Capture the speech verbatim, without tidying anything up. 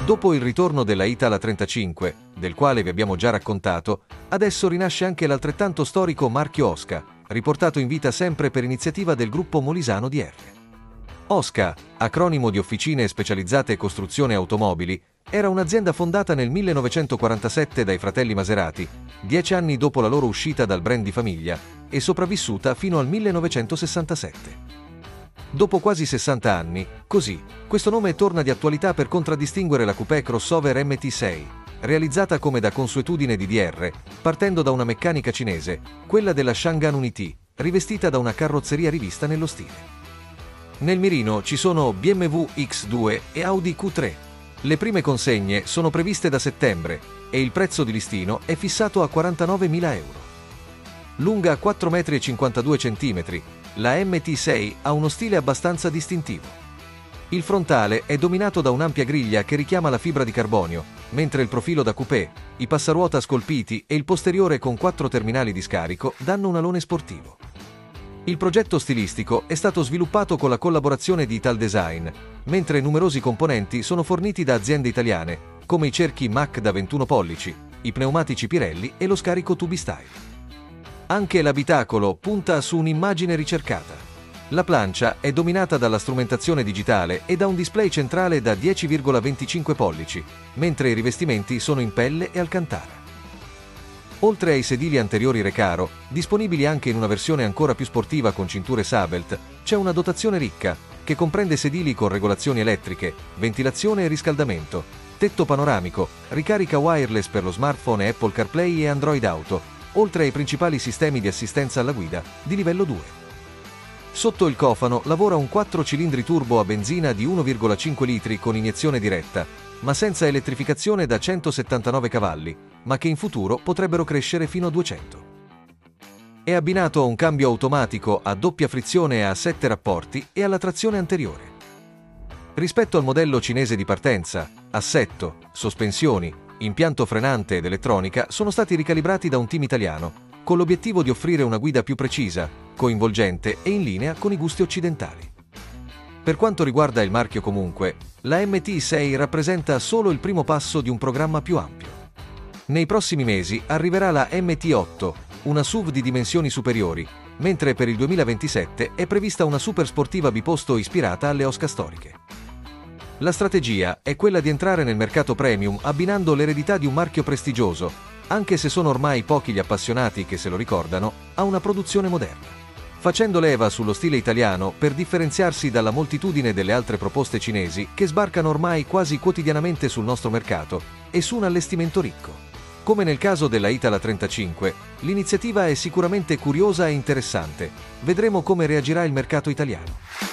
Dopo il ritorno della Itala trentacinque, del quale vi abbiamo già raccontato, adesso rinasce anche l'altrettanto storico marchio Osca, riportato in vita sempre per iniziativa del gruppo molisano D R. Osca, acronimo di Officine Specializzate Costruzione Automobili, era un'azienda fondata nel millenovecentoquarantasette dai fratelli Maserati, dieci anni dopo la loro uscita dal brand di famiglia, e sopravvissuta fino al millenovecentosessantasette. Dopo quasi sessanta anni, così, questo nome torna di attualità per contraddistinguere la coupé crossover M T sei, realizzata come da consuetudine di D R, partendo da una meccanica cinese, quella della Shangan Unity, rivestita da una carrozzeria rivista nello stile. Nel mirino ci sono B M W X due e Audi Q tre. Le prime consegne sono previste da settembre e il prezzo di listino è fissato a quarantanovemila euro. Lunga quattro virgola cinquantadue centimetri, la M T sei ha uno stile abbastanza distintivo. Il frontale è dominato da un'ampia griglia che richiama la fibra di carbonio, mentre il profilo da coupé, i passaruota scolpiti e il posteriore con quattro terminali di scarico danno un alone sportivo. Il progetto stilistico è stato sviluppato con la collaborazione di Italdesign, mentre numerosi componenti sono forniti da aziende italiane, come i cerchi M A C da ventuno pollici, i pneumatici Pirelli e lo scarico Tubistyle. Anche l'abitacolo punta su un'immagine ricercata. La plancia è dominata dalla strumentazione digitale e da un display centrale da dieci virgola venticinque pollici, mentre i rivestimenti sono in pelle e alcantara. Oltre ai sedili anteriori Recaro, disponibili anche in una versione ancora più sportiva con cinture Sabelt, c'è una dotazione ricca, che comprende sedili con regolazioni elettriche, ventilazione e riscaldamento, tetto panoramico, ricarica wireless per lo smartphone e Apple CarPlay e Android Auto, oltre ai principali sistemi di assistenza alla guida, di livello due. Sotto il cofano lavora un quattro cilindri turbo a benzina di uno virgola cinque litri con iniezione diretta, ma senza elettrificazione da centosettantanove cavalli, ma che in futuro potrebbero crescere fino a duecento. È abbinato a un cambio automatico a doppia frizione a sette rapporti e alla trazione anteriore. Rispetto al modello cinese di partenza, assetto, sospensioni, impianto frenante ed elettronica sono stati ricalibrati da un team italiano, con l'obiettivo di offrire una guida più precisa, coinvolgente e in linea con i gusti occidentali. Per quanto riguarda il marchio comunque, la M T sei rappresenta solo il primo passo di un programma più ampio. Nei prossimi mesi arriverà la M T otto, una S U V di dimensioni superiori, mentre per il duemilaventisette è prevista una super sportiva biposto ispirata alle Osca storiche. La strategia è quella di entrare nel mercato premium abbinando l'eredità di un marchio prestigioso, anche se sono ormai pochi gli appassionati che se lo ricordano, a una produzione moderna. Facendo leva sullo stile italiano per differenziarsi dalla moltitudine delle altre proposte cinesi che sbarcano ormai quasi quotidianamente sul nostro mercato e su un allestimento ricco. Come nel caso della Itala trentacinque, l'iniziativa è sicuramente curiosa e interessante. Vedremo come reagirà il mercato italiano.